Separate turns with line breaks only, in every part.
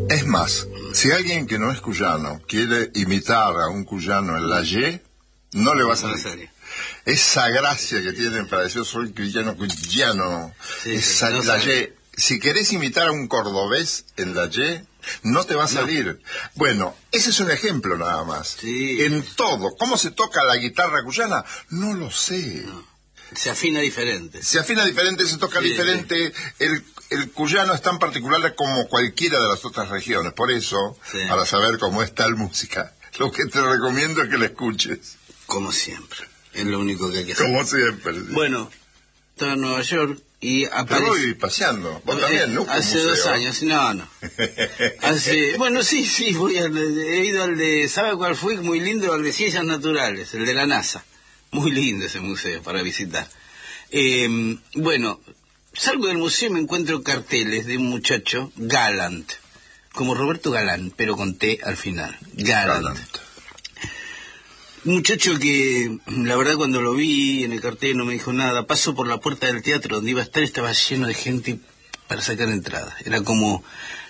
Es más, si alguien que no es cuyano quiere imitar a un cuyano en la Y, no le va a salir. Esa gracia que tienen para decir soy cuyano,
Sí,
esa,
no
la
sabe.
Y. Si querés imitar a un cordobés en la Y, no te va a salir. Bueno, ese es un ejemplo nada más.
Sí.
En todo. ¿Cómo se toca la guitarra cuyana? No lo sé.
No. Se afina diferente.
Se afina diferente, se toca
Sí,
diferente. El cuyano es tan particular como cualquiera de las otras regiones. Por eso,
Sí.
para saber cómo es tal música, lo que te recomiendo es que la escuches.
Como siempre. Es lo único que hay que hacer.
Como siempre. Sí.
Bueno, estaba en Nueva York y
Te
aparece...
voy paseando. Vos también, ¿no?
Hace 2 años. No. Bueno, sí, he ido al de... ¿Sabe cuál fue? Muy lindo, al de Ciencias Naturales, el de la NASA. Muy lindo ese museo para visitar. Bueno, salgo del museo y me encuentro carteles de un muchacho, Galant, como Roberto Galán, pero con T al final. Galant. Un muchacho que, la verdad, cuando lo vi en el cartel no me dijo nada. Paso por la puerta del teatro donde iba a estar, estaba lleno de gente para sacar entradas. Era como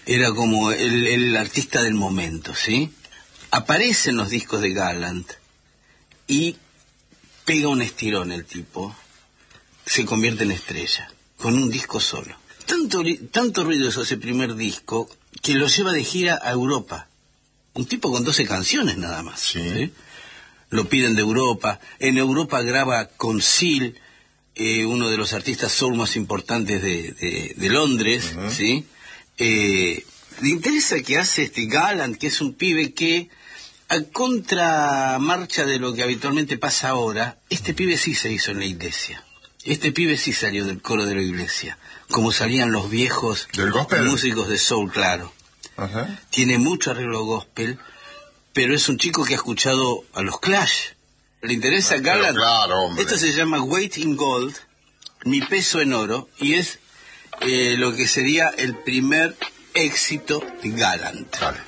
el artista del momento, ¿sí? Aparecen los discos de Galant y pega un estirón el tipo, se convierte en estrella, con un disco solo. Tanto ruido hizo ese primer disco que lo lleva de gira a Europa. Un tipo con 12 canciones nada más.
Sí.
Lo piden de Europa. En Europa graba con Seal, uno de los artistas soul más importantes de Londres.
Uh-huh.
¿Sí? Le interesa que hace este Galant, que es un pibe que, a contramarcha de lo que habitualmente pasa ahora, este pibe sí se hizo en la iglesia. Este pibe sí salió del coro de la iglesia, como salían los viejos
¿Del gospel?
Músicos de soul, claro.
Uh-huh.
Tiene mucho arreglo gospel, pero es un chico que ha escuchado a los Clash. ¿Le interesa Galant?
Claro, hombre.
Esto se llama Weight in Gold, Mi peso en oro, y es lo que sería el primer éxito de Galant.
Vale.